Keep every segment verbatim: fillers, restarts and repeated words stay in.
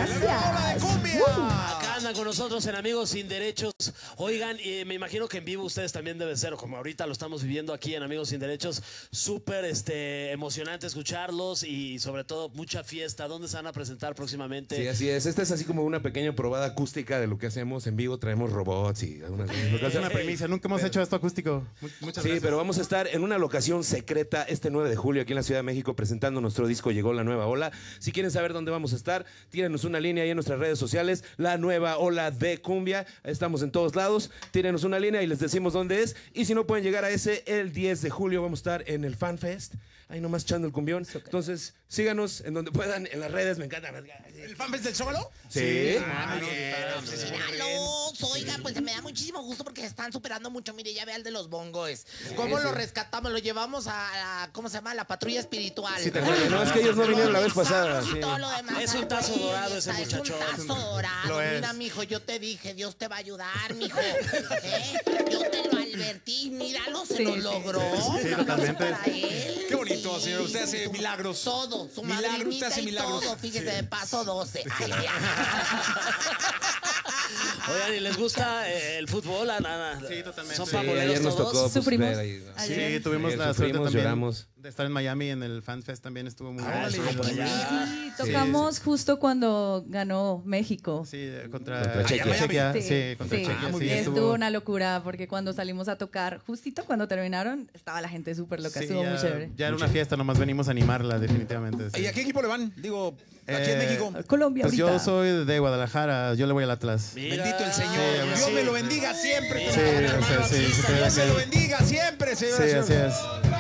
Gracias. Acá andan con nosotros en Amigos Sin Derechos. Oigan, eh, me imagino que en vivo ustedes también deben ser, como ahorita lo estamos viviendo aquí en Amigos Sin Derechos, súper este, emocionante escucharlos y sobre todo mucha fiesta. ¿Dónde se van a presentar próximamente? Sí, así es. Esta es así como una pequeña probada acústica de lo que hacemos en vivo. Traemos robots y algunas cosas. Es una premisa, nunca hemos hecho esto acústico. Muchas Sí, gracias. pero vamos a estar en una locación secreta este nueve de julio aquí en la Ciudad de México presentando nuestro disco Llegó la Nueva Ola. Si quieren saber dónde vamos a estar, tírenos una línea ahí en nuestras redes sociales, La Nueva Ola de Cumbia. Estamos en todos lados. Tírenos una línea y les decimos dónde es. Y si no pueden llegar a ese, el diez de julio vamos a estar en el Fan Fest. Ahí nomás echando el cumbión. Entonces, síganos en donde puedan, en las redes. Me encanta. ¿El fanfest del Zócalo? Sí. Ah, muy bien. Míralos, oigan, pues me da muchísimo gusto porque se están superando mucho. Mire, ya ve al de los bongos. ¿Cómo lo rescatamos? Lo llevamos a, a ¿cómo se llama? La patrulla espiritual. Sí, te acuerdas. No, es que ellos no vinieron la vez pasada. Y Sí. todo lo demás. Es un tazo dorado ese Es muchacho. un tazo dorado. Lo es. Mira, mijo, yo te dije, Dios te va a ayudar, mijo. ¿Eh? Yo te lo advertí. Míralo, se Sí, lo sí. logró. Sí, Un aplauso totalmente. para él. Qué bonito, Sí, señor. Usted hace su- milagros. Todo, su Milagros, madrinita usted hace y milagros. todo. Fíjese, de paso doce. Ay, ay, Oigan, ¿y les gusta eh, el fútbol? Ah, nada. Sí, totalmente. ¿Son Sí, Sí, pamboleros ayer nos todos? tocó pues, Sufrimos. ver ahí. Ayer. Sí, tuvimos Ayer la suerte sufrimos, también lloramos. de estar en Miami en el Fan Fest también estuvo muy Ah, bien. sí, por allá. Sí, tocamos justo cuando ganó México. Sí, contra, Contra Chequia. Sí, Sí, contra sí. Chequia. muy Sí, bien. estuvo una locura porque cuando salimos a tocar, justito cuando terminaron, estaba la gente súper loca, Sí, estuvo ya, muy chévere. ya era una fiesta, nomás venimos a animarla definitivamente. sí. ¿Y a qué equipo le van? Digo, aquí Eh, en México. Colombia Pues ahorita. yo soy de Guadalajara, yo le voy al Atlas. Mira. Bendito el Señor. Sí, Dios sí. me lo bendiga siempre. Sí, hermano. o sea, sí, sí, te Dios me que- lo bendiga siempre, señor. Sí, así es.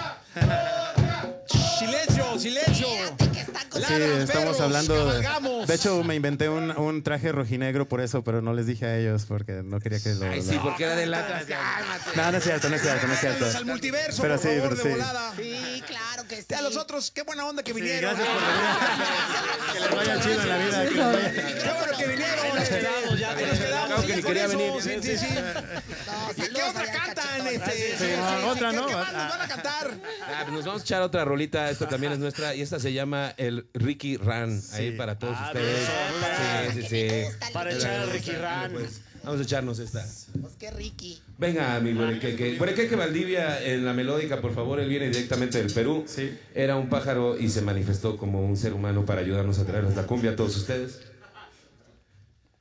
Silencio, silencio. Espérate, que están con- Sí, Ladran, estamos perros, hablando de... cabalgamos. De hecho, me inventé un, un traje rojinegro por eso, pero no les dije a ellos porque no quería que lo... Ay, lo- sí, porque era de lata. No, no es cierto, no es cierto, no es cierto. Vámonos al multiverso, Pero por sí, favor, pero de sí. volada. Sí, claro que sí. A los otros, qué buena onda que Sí, vinieron. gracias por venir. Que les vaya chido en la vida. que les vaya- Qué bueno que vinieron. Ahí nos quedamos ya, Ahí con nos el- quedamos, Claro que sí, ni con quería eso, venir. Sí, sí, sí. No, ¿Y qué saludos otra allá al cantan? cachetón. Este, Sí, sí, sí, otra, ¿qué- ¿no? ¿Qué más Ah. nos van a cantar? Ah, pues nos vamos a echar otra rolita. Esta también es nuestra. Y esta se llama el Ricky Ran. Ahí para todos Ah, ustedes. bien, Sí, sí, Me sí. gusta el Para Ricky. echar a Ricky Ran. Pues, vamos a echarnos esta. Pues qué Ricky. Venga, mi Buerequeque. Buerequeque Valdivia en la melódica, por favor. Él viene directamente del Perú. Sí. Era un pájaro y se manifestó como un ser humano para ayudarnos a traerles la cumbia a todos ustedes.